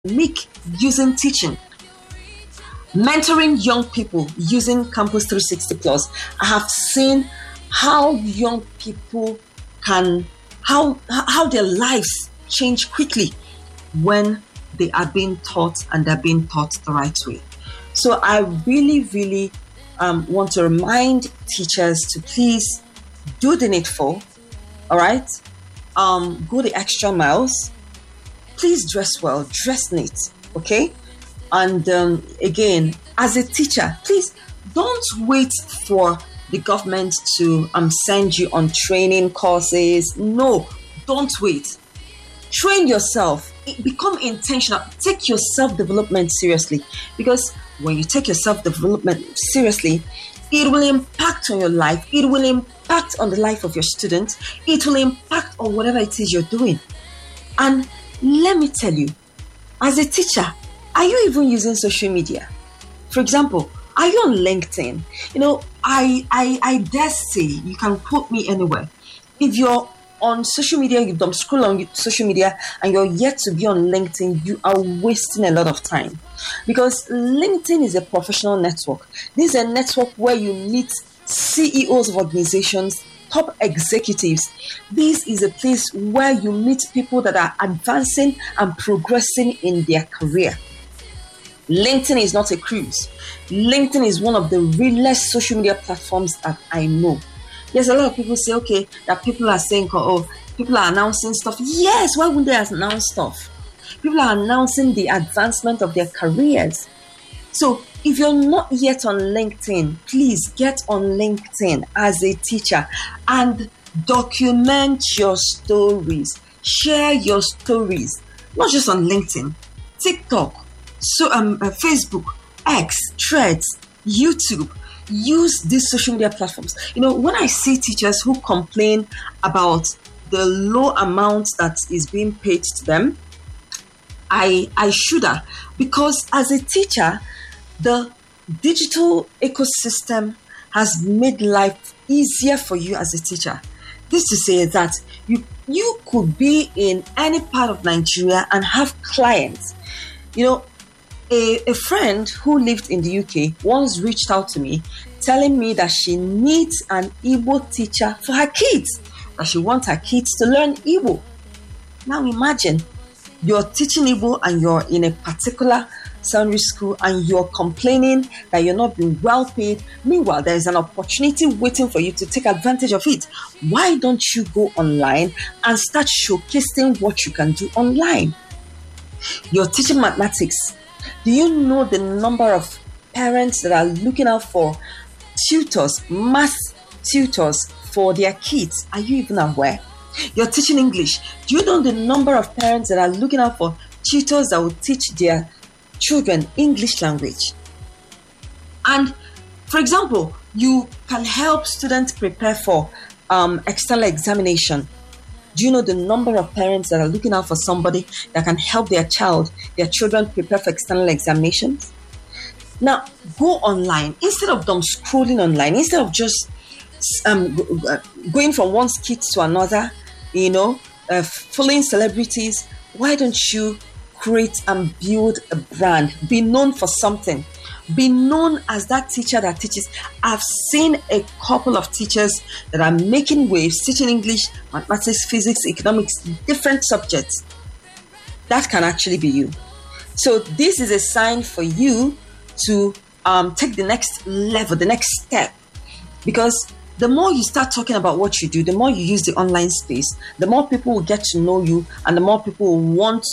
make using teaching, mentoring young people using Campus 360 Plus. I have seen how young people can, how their lives change quickly when they are being taught and they're being taught the right way. So I really want to remind teachers to please do the needful, all right? Go the extra miles. Please dress well, dress neat, okay? And again, as a teacher, please don't wait for the government to send you on training courses. No, don't wait. Train yourself. Become intentional. Take your self-development seriously. Because when you take your self-development seriously, it will impact on your life. It will impact on the life of your students. It will impact on whatever it is you're doing. And let me tell you, as a teacher, are you even using social media? For example, are you on LinkedIn? You know, I dare say you can quote me anywhere. If you're on social media, you don't scroll on social media and you're yet to be on LinkedIn, you are wasting a lot of time. Because LinkedIn is a professional network. This is a network where you meet CEOs of organizations, top executives. This is a place where you meet people that are advancing and progressing in their career. LinkedIn is not a cruise. LinkedIn is one of the realest social media platforms that I know. Yes, a lot of people say, okay, that people are saying, oh, people are announcing stuff. Yes, why wouldn't they announce stuff? People are announcing the advancement of their careers. So if you're not yet on LinkedIn, please get on LinkedIn as a teacher and document your stories. Share your stories, not just on LinkedIn, TikTok, Facebook, X, Threads, YouTube. Use these social media platforms. You know, when I see teachers who complain about the low amount that is being paid to them, I shudder, because as a teacher, the digital ecosystem has made life easier for you as a teacher. This to say that you could be in any part of Nigeria and have clients. You know, a friend who lived in the UK once reached out to me telling me that she needs an Igbo teacher for her kids, that she wants her kids to learn Igbo. Now imagine you're teaching Igbo and you're in a particular secondary school and you're complaining that you're not being well paid. Meanwhile, there is an opportunity waiting for you to take advantage of it. Why don't you go online and start showcasing what you can do online? You're teaching mathematics. Do you know the number of parents that are looking out for tutors, math tutors for their kids? Are you even aware? You're teaching English. Do you know the number of parents that are looking out for tutors that will teach their children English language? And for example, you can help students prepare for external examination. Do you know the number of parents that are looking out for somebody that can help their children prepare for external examinations? Now, go online. Instead of them scrolling online, instead of just going from one skit to another, following celebrities, why don't you create and build a brand? Be known for something. Be known as that teacher that teaches. I've seen a couple of teachers that are making waves, teaching English, mathematics, physics, economics, different subjects. That can actually be you. So this is a sign for you to take the next level, the next step. Because the more you start talking about what you do, the more you use the online space, the more people will get to know you, and the more people will want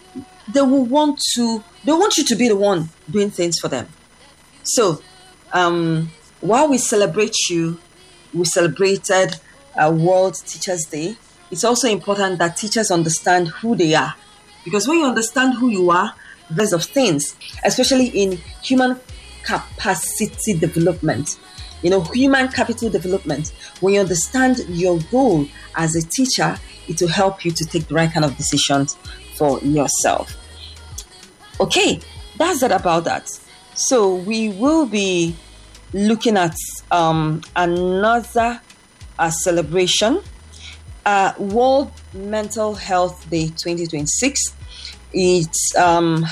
you to be the one doing things for them. So, while we celebrate you, we celebrated World Teachers Day. It's also important that teachers understand who they are. Because when you understand who you are, there's of things, especially in human capacity development, human capital development. When you understand your role as a teacher, it will help you to take the right kind of decisions for yourself. Okay, that's that about that. So we will be looking at another celebration, World Mental Health Day 2026. It's